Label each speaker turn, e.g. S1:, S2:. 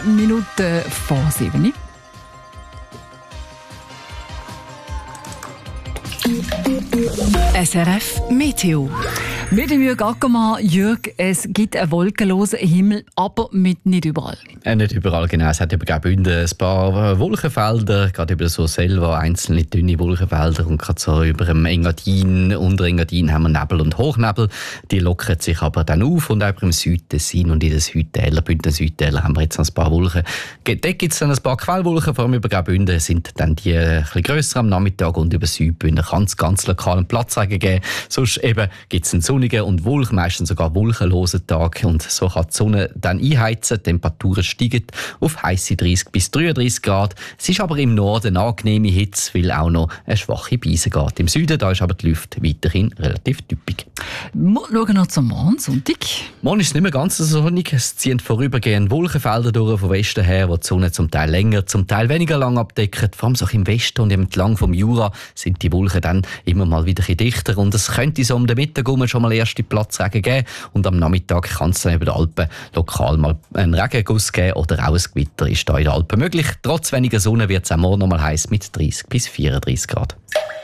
S1: Minuten vor 7.
S2: SRF Meteo.
S1: Mit dem Jürg Ackermann. Jürg, es gibt einen wolkenlosen Himmel, aber nicht überall.
S3: Nicht überall, genau. Es hat über Graubünden ein paar Wolkenfelder, gerade über so selber einzelne dünne Wolkenfelder und gerade so über dem Engadin, unter Engadin haben wir Nebel und Hochnebel. Die lockern sich aber dann auf und auch im Südtessin und in den Südtäler, Bündner Südtäler haben wir jetzt noch ein paar Wolken. Dort gibt es dann ein paar Quellwolken, vor allem über Graubünden sind dann die ein bisschen grösser am Nachmittag und über Südbünden kann es ganz lokalen Platzregen geben. Sonst eben gibt es einen sonnigen und meistens sogar wolkenlosen Tag und so kann die Sonne dann einheizen. Die Temperaturen steigen auf heisse 30 bis 33 Grad. Es ist aber im Norden eine angenehme Hitze, weil auch noch eine schwache Brise geht. Im Süden da ist aber die Luft weiterhin relativ typisch.
S1: Wir schauen noch zum Morgen, Sonntag.
S3: Morgen ist es nicht mehr ganz so sonnig. Es ziehen vorübergehend Wolkenfelder durch von Westen her, wo die Sonne zum Teil länger, zum Teil weniger lang abdeckt. Vor allem so im Westen und entlang vom Jura sind die Wolken dann immer mal wieder ein bisschen dichter. Und es könnte so um den Mittag schon mal erste Platzregen geben. Und am Nachmittag kann es dann über den Alpen lokal mal einen Regenguss geben oder auch ein Gewitter ist da in den Alpen möglich. Trotz weniger Sonne wird es auch morgen noch mal heiß mit 30 bis 34 Grad.